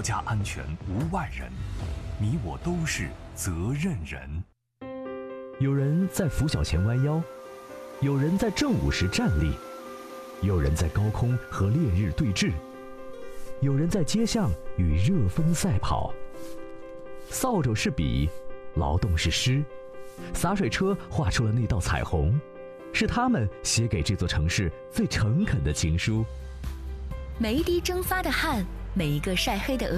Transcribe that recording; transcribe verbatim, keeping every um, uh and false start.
家安全无外人，你我都是责任人。 有人在拂晓前弯腰，有人在正午时站立，有人在高空和烈日对峙，有人在街巷与热风赛跑。扫帚是笔，劳动是诗，洒水车画出了那道彩虹，是他们写给这座城市最诚恳的情书。 每一滴蒸发的汗，每一个晒黑的额